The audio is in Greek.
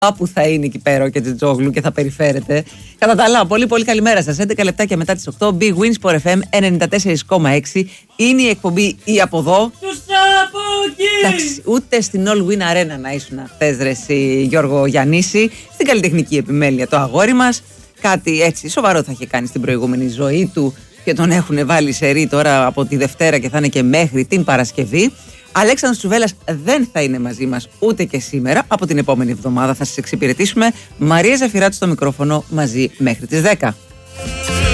Που θα είναι εκεί πέρα και Τζετζόγλου και θα περιφέρεται. Κατά τα άλλα, πολύ πολύ καλημέρα σας. 11 λεπτάκια μετά τις 8, Big Wins for FM 94,6. Είναι η εκπομπή ή από εδώ. Εντάξει, ούτε στην All Win Arena να ήσουν χθες, ρε εσύ, Γιώργο Γιαννίση. Στην καλλιτεχνική επιμέλεια το αγόρι μας. Κάτι έτσι σοβαρό θα είχε κάνει στην προηγούμενη ζωή του και τον έχουν βάλει σε ρί τώρα από τη Δευτέρα και θα είναι και μέχρι την Παρασκευή. Αλέξανδρος Τσουβέλλας δεν θα είναι μαζί μας ούτε και σήμερα. Από την επόμενη εβδομάδα θα σας εξυπηρετήσουμε. Μαρία Ζαφυράτου στο μικρόφωνο μαζί μέχρι τις 10.